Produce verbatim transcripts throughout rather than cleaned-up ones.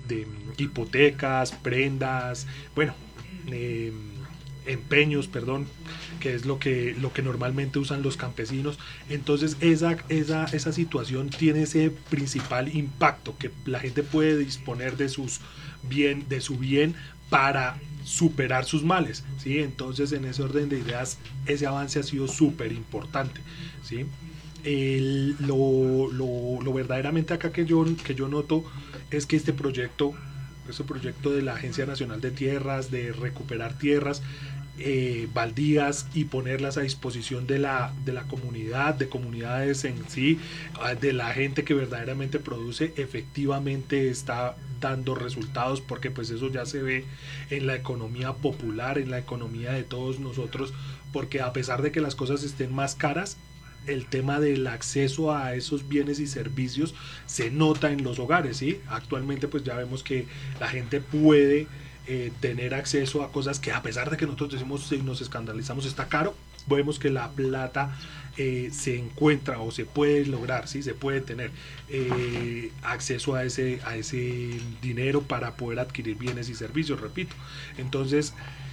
de hipotecas, prendas, bueno, eh, empeños, perdón, que es lo que, lo que normalmente usan los campesinos. Entonces esa, esa, esa situación tiene ese principal impacto, que la gente puede disponer de, sus bien, de su bien para superar sus males, ¿sí? Entonces en ese orden de ideas ese avance ha sido súper importante, ¿sí? El, lo, lo, lo verdaderamente acá que yo, que yo noto es que este proyecto, este proyecto de la Agencia Nacional de Tierras, de recuperar tierras eh, baldías y ponerlas a disposición de la, de la comunidad, de comunidades en sí, de la gente que verdaderamente produce, efectivamente está dando resultados, porque pues eso ya se ve en la economía popular, en la economía de todos nosotros, porque a pesar de que las cosas estén más caras, el tema del acceso a esos bienes y servicios se nota en los hogares, ¿sí? Actualmente pues ya vemos que la gente puede eh, tener acceso a cosas que, a pesar de que nosotros decimos y nos escandalizamos está caro, vemos que la plata eh, se encuentra o se puede lograr, ¿sí? Se puede tener eh, acceso a ese, a ese dinero para poder adquirir bienes y servicios, repito. Entonces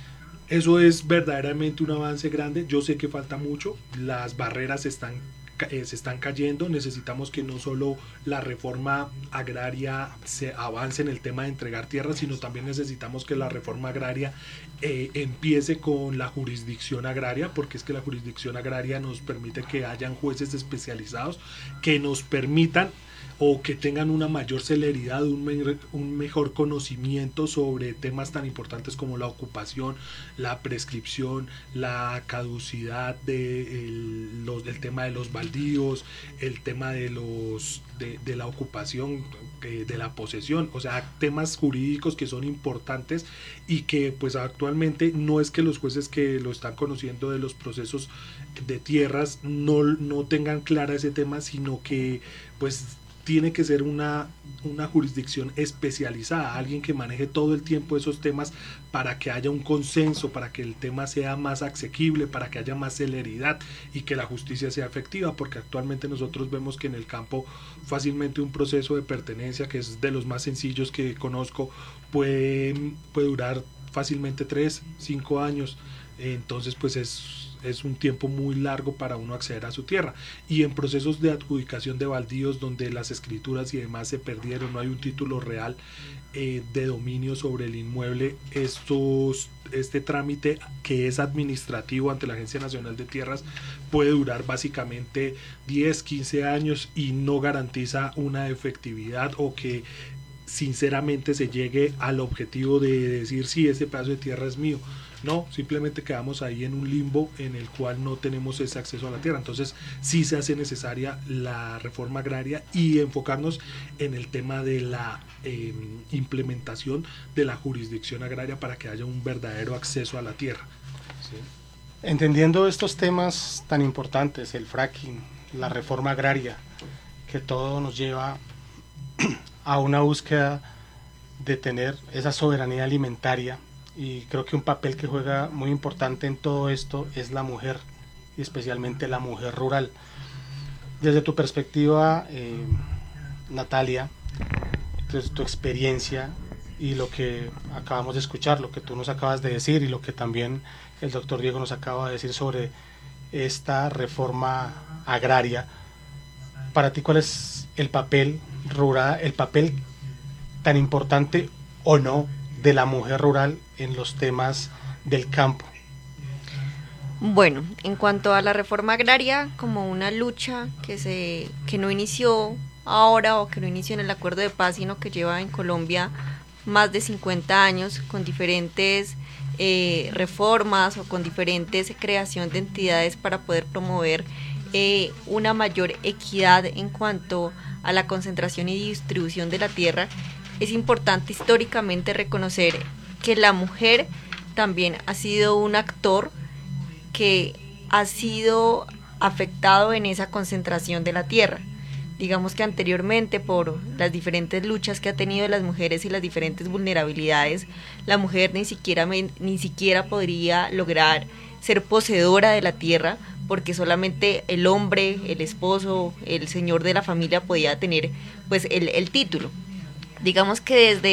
eso es verdaderamente un avance grande. Yo sé que falta mucho, las barreras están, eh, se están cayendo. Necesitamos que no solo la reforma agraria se avance en el tema de entregar tierras, sino también necesitamos que la reforma agraria eh, empiece con la jurisdicción agraria, porque es que la jurisdicción agraria nos permite que hayan jueces especializados que nos permitan o que tengan una mayor celeridad, un, me un mejor conocimiento sobre temas tan importantes como la ocupación, la prescripción, la caducidad de el, los, del tema de los baldíos, el tema de los de, de la ocupación, de, de la posesión, o sea, temas jurídicos que son importantes y que pues actualmente no es que los jueces que lo están conociendo de los procesos de tierras no, no tengan clara ese tema, sino que pues tiene que ser una, una jurisdicción especializada, alguien que maneje todo el tiempo esos temas para que haya un consenso, para que el tema sea más asequible, para que haya más celeridad y que la justicia sea efectiva, porque actualmente nosotros vemos que en el campo fácilmente un proceso de pertenencia, que es de los más sencillos que conozco, puede, puede durar fácilmente tres, cinco años, entonces pues es es un tiempo muy largo para uno acceder a su tierra, y en procesos de adjudicación de baldíos donde las escrituras y demás se perdieron, no hay un título real eh, de dominio sobre el inmueble, estos, este trámite que es administrativo ante la Agencia Nacional de Tierras puede durar básicamente diez, quince años y no garantiza una efectividad o que sinceramente se llegue al objetivo de decir si sí, ese pedazo de tierra es mío. No, simplemente quedamos ahí en un limbo en el cual no tenemos ese acceso a la tierra. Entonces sí se hace necesaria la reforma agraria y enfocarnos en el tema de la eh, implementación de la jurisdicción agraria para que haya un verdadero acceso a la tierra. ¿Sí? Entendiendo estos temas tan importantes, el fracking, la reforma agraria, que todo nos lleva a una búsqueda de tener esa soberanía alimentaria, y creo que un papel que juega muy importante en todo esto es la mujer, y especialmente la mujer rural. Desde tu perspectiva, eh, Natalia, desde tu experiencia y lo que acabamos de escuchar, lo que tú nos acabas de decir y lo que también el doctor Diego nos acaba de decir sobre esta reforma agraria, para ti, ¿cuál es el papel rural, el papel tan importante o no de la mujer rural en los temas del campo? Bueno, en cuanto a la reforma agraria, como una lucha que se que no inició ahora o que no inició en el acuerdo de paz, sino que lleva en Colombia más de cincuenta años con diferentes eh, reformas o con diferentes creación de entidades para poder promover eh, una mayor equidad en cuanto a la concentración y distribución de la tierra. Es importante históricamente reconocer que la mujer también ha sido un actor que ha sido afectado en esa concentración de la tierra. Digamos que anteriormente, por las diferentes luchas que ha tenido las mujeres y las diferentes vulnerabilidades, la mujer ni siquiera, ni siquiera podría lograr ser poseedora de la tierra, porque solamente el hombre, el esposo, el señor de la familia podía tener pues el, el título. Digamos que desde